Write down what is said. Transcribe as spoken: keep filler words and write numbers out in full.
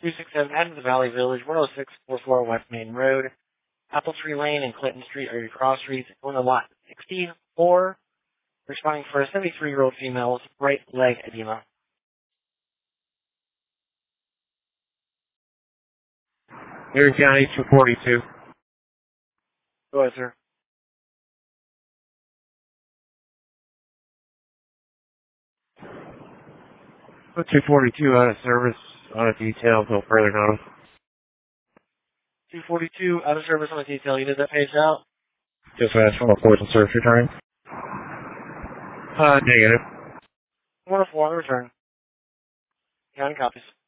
two six seven Adams Valley Village, one oh six forty-four West Main Road, Apple Tree Lane and Clinton Street are your cross streets. On the lot sixty-four, responding for a seventy-three-year-old female with right leg edema. Erie County two forty-two. Go ahead, sir. two forty-two out of service on a detail until further notice. two forty-two out of service on a detail. You did that page out? Just asked for a force and search return. Uh, negative. one oh four on the return. Counting copies.